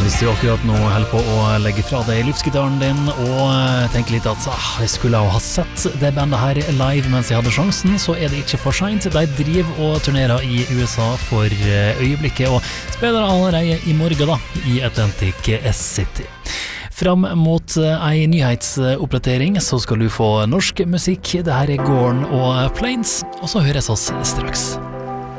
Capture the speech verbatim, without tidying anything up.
Hvis du akkurat nå holder på å legge fra deg livsgitaren din og tenker litt at ah, jeg skulle ha sett det bandet her live mens jeg hadde sjansen, så er det ikke for sent. De driver og turnerer i U S A for øyeblikket og spiller allerede i morgen da, i Atlantic City. Fram mot ei nyhetsoppdatering så skal du få norsk musikk. Det her er Gorn og Plains, og så høres oss straks.